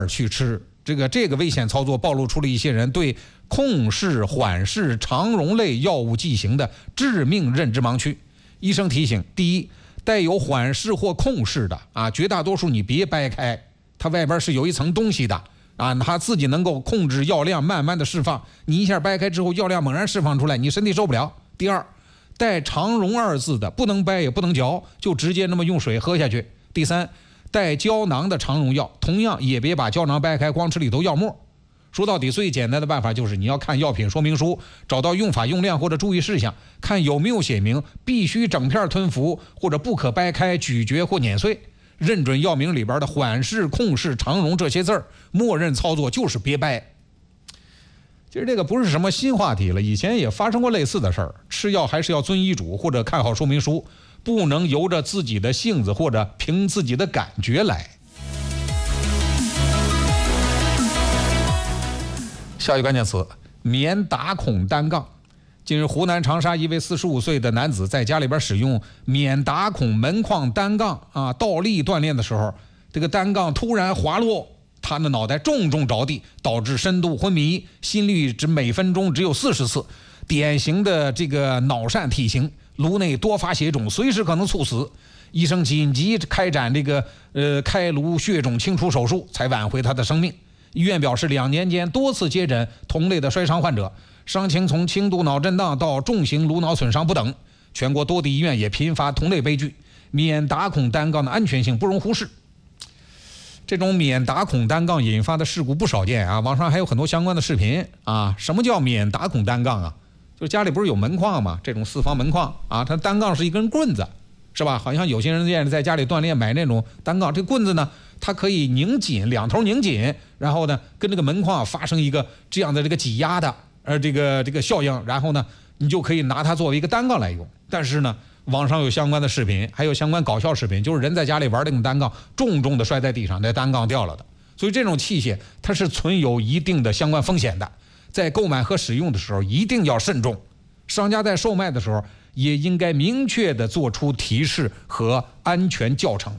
去吃。这个危险操作暴露出了一些人对控式、缓式、肠溶类药物剂型的致命认知盲区。医生提醒：第一，带有缓式或控式的绝大多数你别掰开，它外边是有一层东西的它自己能够控制药量，慢慢的释放。你一下掰开之后，药量猛然释放出来，你身体受不了。第二，带肠溶二字的不能掰也不能嚼，就直接那么用水喝下去。第三，带胶囊的肠溶药，同样也别把胶囊掰开，光吃里头药沫。说到底，最简单的办法就是你要看药品说明书，找到用法用量或者注意事项，看有没有写明必须整片吞服或者不可掰开、咀嚼或碾碎。认准药名里边的缓式、控式、肠溶这些字儿，默认操作就是别掰。其实这个不是什么新话题了，以前也发生过类似的事儿。吃药还是要遵医嘱或者看好说明书，不能由着自己的性子或者凭自己的感觉来。下一个关键词：免打孔单杠。近日，湖南长沙一位45岁的男子在家里边使用免打孔门框单杠倒立锻炼的时候，这个单杠突然滑落，他的脑袋重重着地，导致深度昏迷，心率每分钟只有40次，典型的这个脑疝体型，颅内多发血肿，随时可能猝死。医生紧急开展开颅血肿清除手术，才挽回他的生命。医院表示，2年间多次接诊同类的摔伤患者，伤情从轻度脑震荡到重型颅脑损伤不等。全国多地医院也频发同类悲剧，免打孔单杠的安全性不容忽视。这种免打孔单杠引发的事故不少见网上还有很多相关的视频什么叫免打孔单杠就是家里不是有门框吗？这种4方门框它单杠是一根棍子，是吧？好像有些人在家里锻炼买那种单杠，这棍子呢，它可以拧紧，两头拧紧，然后呢跟这个门框发生一个这样的这个挤压的这个效应，然后呢你就可以拿它作为一个单杠来用。但是呢，网上有相关的视频，还有相关搞笑视频，就是人在家里玩这种单杠，重重的摔在地上，那单杠掉了的。所以这种器械它是存有一定的相关风险的，在购买和使用的时候一定要慎重。商家在售卖的时候也应该明确地做出提示和安全教程。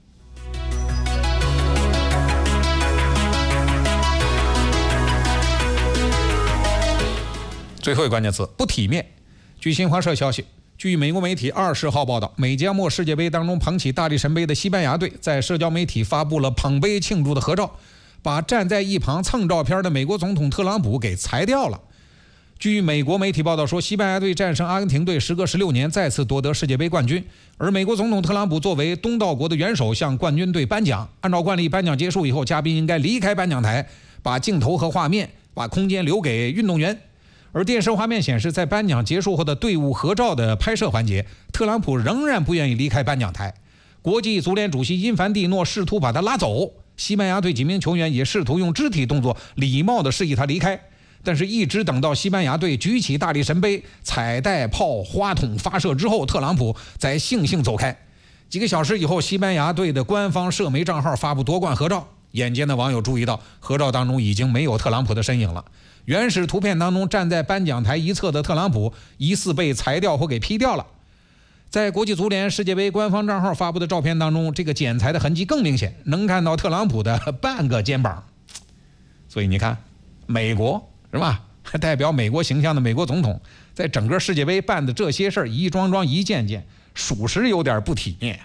最后一个关键词：不体面。据新华社消息，据美国媒体20号报道，美加墨世界杯当中捧起大力神杯的西班牙队在社交媒体发布了捧杯庆祝的合照，把站在一旁蹭照片的美国总统特朗普给裁掉了。据美国媒体报道说，西班牙队战胜阿根廷队时隔16年再次夺得世界杯冠军，而美国总统特朗普作为东道国的元首向冠军队颁奖。按照惯例，颁奖结束以后，嘉宾应该离开颁奖台，把镜头和画面把空间留给运动员。而电视画面显示，在颁奖结束后的队伍合照的拍摄环节，特朗普仍然不愿意离开颁奖台。国际足联主席因凡蒂诺试图把他拉走，西班牙队几名球员也试图用肢体动作礼貌地示意他离开，但是一直等到西班牙队举起大力神杯，彩带、炮、花筒发射之后，特朗普才悻悻走开。几个小时以后，西班牙队的官方社媒账号发布夺冠合照，眼尖的网友注意到，合照当中已经没有特朗普的身影了。原始图片当中站在颁奖台一侧的特朗普疑似被裁掉或给 P 掉了。在国际足联世界杯官方账号发布的照片当中，这个剪裁的痕迹更明显，能看到特朗普的半个肩膀。所以你看，美国是吧？代表美国形象的美国总统，在整个世界杯办的这些事儿一桩桩一件件，属实有点不体面。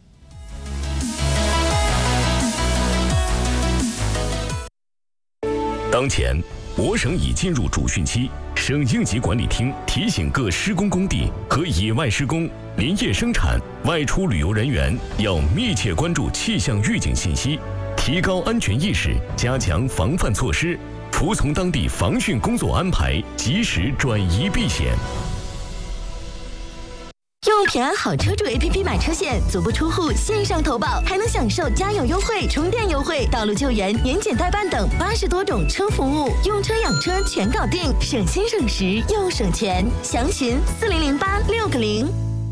当前我省已进入主汛期，省应急管理厅提醒各施工工地和野外施工、林业生产、外出旅游人员要密切关注气象预警信息，提高安全意识，加强防范措施，服从当地防汛工作安排，及时转移避险。 用平安好车主 APP 买车险，足不出户线上投保，还能享受加油优惠、充电优惠、道路救援、年检代办等80多种车服务，用车养车全搞定，省心省时又省钱。详询4008-6个0。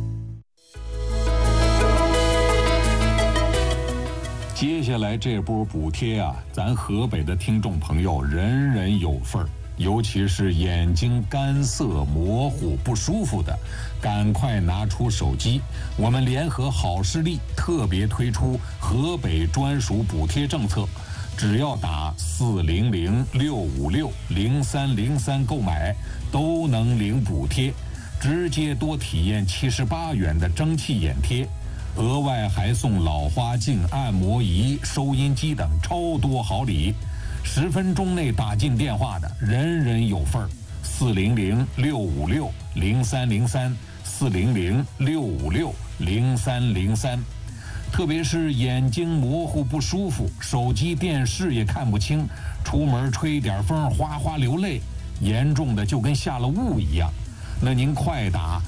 接下来这波补贴咱河北的听众朋友人人有份儿。尤其是眼睛干涩、模糊、不舒服的，赶快拿出手机。我们联合好视力特别推出河北专属补贴政策， 只要打400-656-0303购买，都能领补贴，直接多体验78元的蒸汽眼贴，额外还送老花镜、按摩仪、收音机等超多好礼。10分钟内打进电话的，人人有份儿。400-656-0303，400-656-0303。特别是眼睛模糊不舒服，手机电视也看不清，出门吹点风哗哗流泪，严重的就跟下了雾一样。那您快打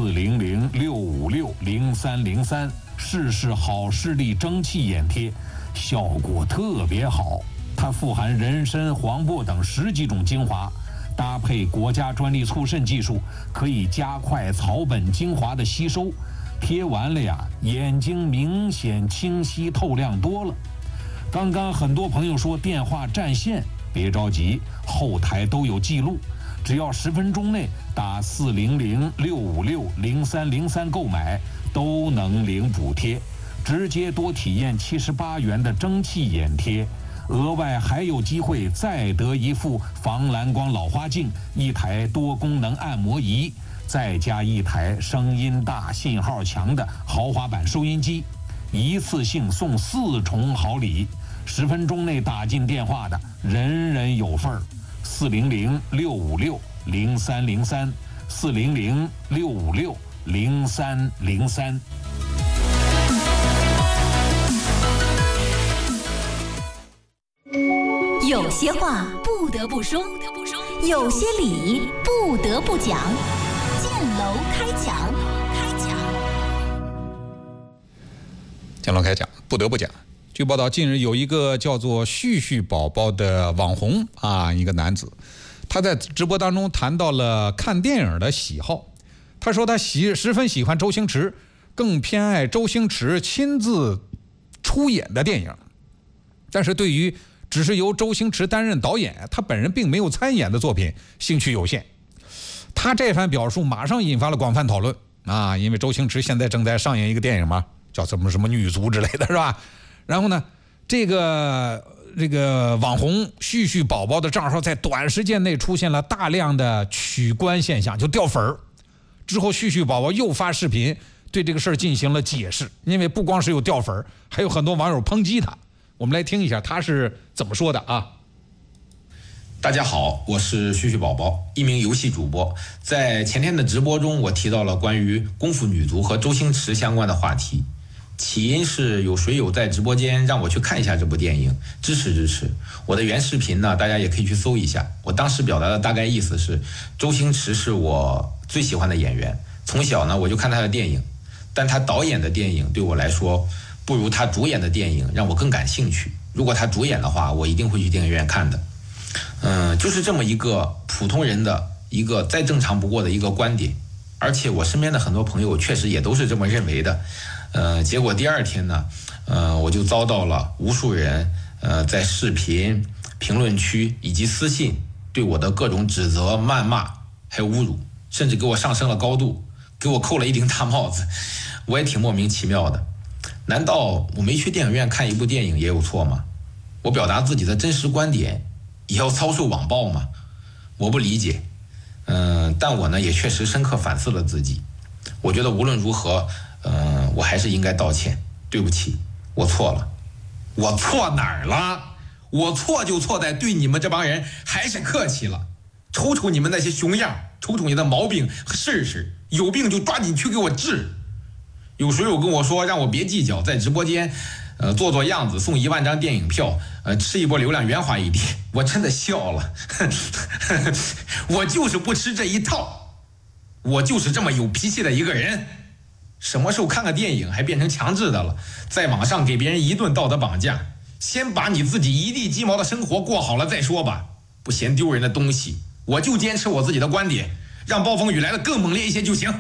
400-656-0303，试试好视力蒸汽眼贴，效果特别好。它富含人参、黄柏等10几种精华，搭配国家专利促渗技术，可以加快草本精华的吸收。贴完了呀，眼睛明显清晰透亮多了。刚刚很多朋友说电话占线，别着急，后台都有记录，只要10分钟内打400-656-0303购买，都能领补贴，直接多体验78元的蒸汽眼贴，额外还有机会再得一副防蓝光老花镜、1台多功能按摩仪，再加1台声音大、信号强的豪华版收音机，一次性送4重好礼。10分钟内打进电话的，人人有份儿。400-656-0303， 400-656-0303。 有些话不得不说，有些理不得不讲。建楼开讲， 建楼开讲，不得不讲。据报道，近日有一个叫做旭旭宝宝的网红一个男子，他在直播当中谈到了看电影的喜好。他说他十分喜欢周星驰，更偏爱周星驰亲自出演的电影。但是对于只是由周星驰担任导演，他本人并没有参演的作品，兴趣有限。他这番表述马上引发了广泛讨论因为周星驰现在正在上映一个电影嘛，叫什么女足之类的，是吧？然后呢，这个网红旭旭宝宝的账号在短时间内出现了大量的取关现象，就掉粉儿。之后旭旭宝宝又发视频对这个事儿进行了解释，因为不光是有掉粉儿，还有很多网友抨击他。我们来听一下他是怎么说的啊。 大家好，我是旭旭宝宝，一名游戏主播。在前天的直播中，我提到了关于功夫女足和周星驰相关的话题。起因是有水友在直播间让我去看一下这部电影，支持支持。我的原视频呢，大家也可以去搜一下。我当时表达的大概意思是，周星驰是我最喜欢的演员，从小呢我就看他的电影，但他导演的电影对我来说，不如他主演的电影让我更感兴趣。如果他主演的话，我一定会去电影院看的。就是这么一个普通人的一个再正常不过的一个观点，而且我身边的很多朋友确实也都是这么认为的。结果第二天呢，我就遭到了无数人在视频评论区以及私信对我的各种指责、谩骂还有侮辱，甚至给我上升了高度，给我扣了一顶大帽子。我也挺莫名其妙的，难道我没去电影院看一部电影也有错吗？我表达自己的真实观点也要遭受网暴吗？我不理解。但我呢也确实深刻反思了自己。我觉得无论如何，我还是应该道歉，对不起，我错了。我错哪儿了？我错就错在对你们这帮人还是客气了。瞅瞅你们那些熊样，瞅瞅你的毛病和事实，有病就抓紧去给我治。有水友跟我说让我别计较，在直播间做做样子，送1万张电影票，吃一波流量，圆滑一点。我真的笑了。我就是不吃这一套，我就是这么有脾气的一个人。什么时候看个电影还变成强制的了？在网上给别人一顿道德绑架，先把你自己一地鸡毛的生活过好了再说吧。不嫌丢人的东西，我就坚持我自己的观点，让暴风雨来得更猛烈一些就行。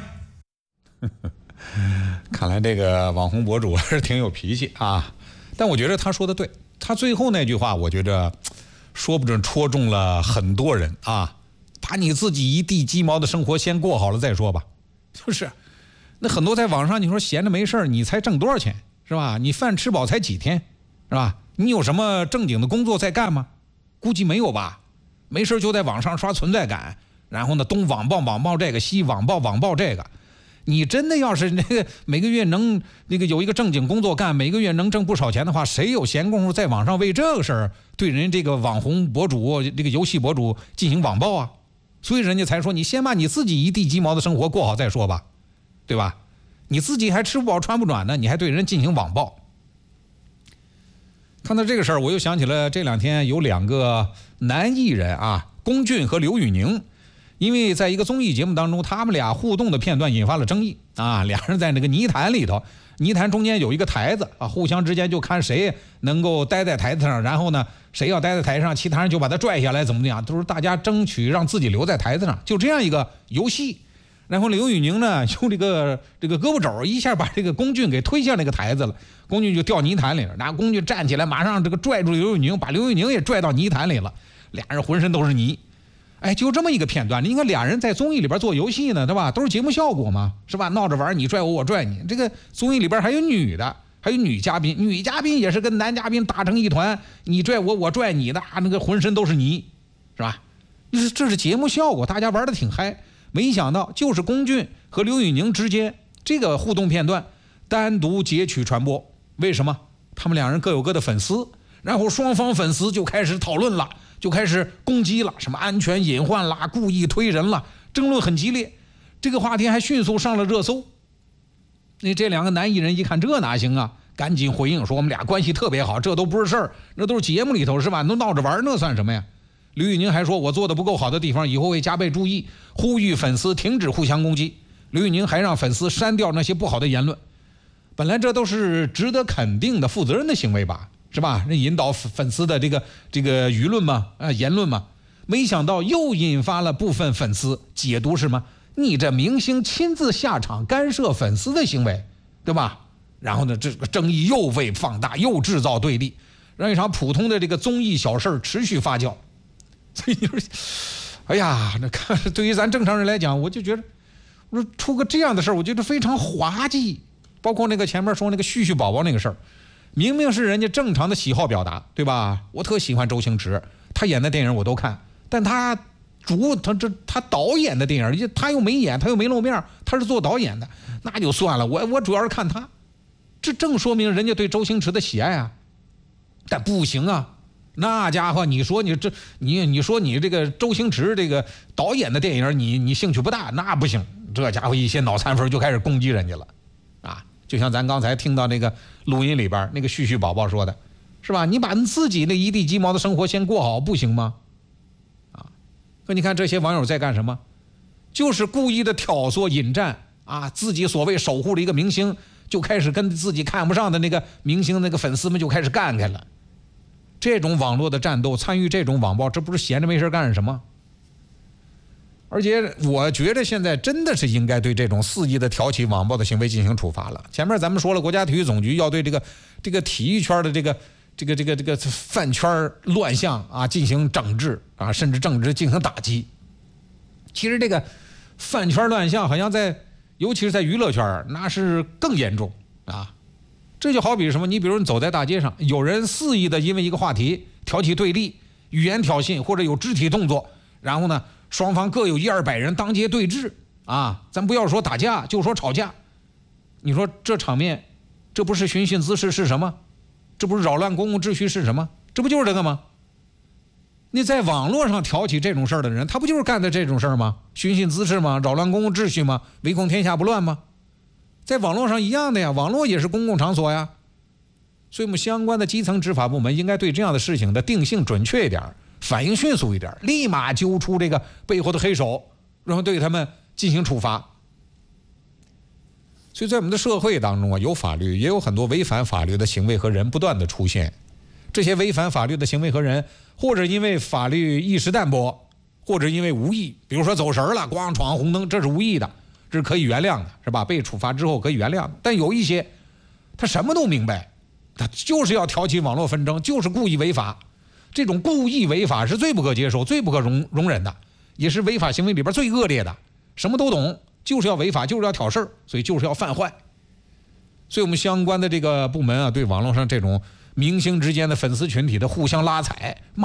看来这个网红博主还是挺有脾气啊，但我觉得他说的对，他最后那句话我觉着说不准戳中了很多人啊，把你自己一地鸡毛的生活先过好了再说吧。就是那很多在网上你说闲着没事你才挣多少钱是吧？你饭吃饱才几天， 是吧？你有什么正经的工作在干吗？估计没有吧。没事就在网上刷存在感，然后呢东网暴这个，西网暴这个。你真的要是那个每个月能那个有一个正经工作干，每个月能挣不少钱的话，谁有闲工夫在网上为这个事儿对人这个网红博主、这个游戏博主进行网暴啊？所以人家才说你先把你自己一地鸡毛的生活过好再说吧，对吧？你自己还吃不饱穿不暖呢，你还对人进行网暴。看到这个事儿，我又想起了这2天有2个男艺人啊，龚俊和刘宇宁，因为在一个综艺节目当中，他们俩互动的片段引发了争议啊。俩人在那个泥潭里头，泥潭中间有一个台子啊，互相之间就看谁能够待在台子上，然后呢，谁要待在台上，其他人就把他拽下来，怎么样，都是大家争取让自己留在台子上，就这样一个游戏。然后刘宇宁呢，用这个胳膊肘一下把这个龚俊给推下那个台子了，龚俊就掉泥潭里了。然后龚俊站起来，马上这个拽住刘宇宁，把刘宇宁也拽到泥潭里了，俩人浑身都是泥。哎，就这么一个片段，你看俩人在综艺里边做游戏呢，对吧？都是节目效果嘛，是吧？闹着玩，你拽我，我拽你。这个综艺里边还有女的，还有女嘉宾，女嘉宾也是跟男嘉宾打成一团，你拽我，我拽你的，那个浑身都是泥，是吧？这是节目效果，大家玩的挺嗨。没想到就是龚俊和刘宇宁之间这个互动片段单独截取传播，为什么？他们两人各有各的粉丝，然后双方粉丝就开始讨论了，就开始攻击了，什么安全隐患啦，故意推人啦，争论很激烈。这个话题还迅速上了热搜。那这2个男艺人一看这哪行啊，赶紧回应说我们俩关系特别好，这都不是事儿，那都是节目里头是吧？都闹着玩，那算什么呀？刘宇宁还说我做的不够好的地方以后会加倍注意，呼吁粉丝停止互相攻击。刘宇宁还让粉丝删掉那些不好的言论。本来这都是值得肯定的负责任的行为吧，是吧？那引导粉丝的这个舆论嘛，言论嘛，没想到又引发了部分粉丝解读什么？你这明星亲自下场干涉粉丝的行为，对吧？然后呢，这个争议又被放大，又制造对立，让一场普通的这个综艺小事持续发酵。所以就是，哎呀，那看对于咱正常人来讲，我就觉得，我说出个这样的事儿，我觉得非常滑稽。包括那个前面说那个旭旭宝宝那个事儿，明明是人家正常的喜好表达，对吧？我特喜欢周星驰，他演的电影我都看，但他导演的电影，他又没演，他又没露面，他是做导演的，那就算了。我主要是看他，这正说明人家对周星驰的喜爱啊。但不行啊。那家伙，你说你这个周星驰这个导演的电影，你兴趣不大，那不行。这家伙一些脑残粉就开始攻击人家了，啊，就像咱刚才听到那个录音里边那个旭旭宝宝说的，是吧？你把你自己那一地鸡毛的生活先过好，不行吗？啊，可你看这些网友在干什么？就是故意的挑唆引战啊，自己所谓守护的一个明星，就开始跟自己看不上的那个明星那个粉丝们就开始干开了。这种网络的战斗，参与这种网暴，这不是闲着没事干什么？而且我觉得现在真的是应该对这种肆意的挑起网暴的行为进行处罚了。前面咱们说了，国家体育总局要对这个体育圈的这个饭圈乱象啊进行整治啊，甚至政治进行打击。其实这个饭圈乱象好像尤其是在娱乐圈那是更严重啊。这就好比什么？你比如你走在大街上，有人肆意的因为一个话题挑起对立，语言挑衅或者有肢体动作，然后呢，双方各有100-200人当街对峙啊！咱不要说打架，就说吵架。你说这场面，这不是寻衅滋事是什么？这不是扰乱公共秩序是什么？这不就是这个吗？你在网络上挑起这种事儿的人，他不就是干的这种事儿吗？寻衅滋事吗？扰乱公共秩序吗？唯恐天下不乱吗？在网络上一样的呀，网络也是公共场所呀，所以我们相关的基层执法部门应该对这样的事情的定性准确一点，反应迅速一点，立马揪出这个背后的黑手，然后对他们进行处罚。所以在我们的社会当中啊，有法律，也有很多违反法律的行为和人不断的出现。这些违反法律的行为和人，或者因为法律意识淡薄，或者因为无意，比如说走神了，咣闯红灯，这是无意的。这是可以原谅的，是吧？被处罚之后可以原谅的。但有一些他什么都明白，他就是要挑起网络纷争，就是故意违法。这种故意违法是最不可接受、最不可容忍的，也是违法行为里边最恶劣的。什么都懂，就是要违法，就是要挑事儿，所以就是要犯坏。所以我们相关的这个部门啊，对网络上这种明星之间的粉丝群体的互相拉踩。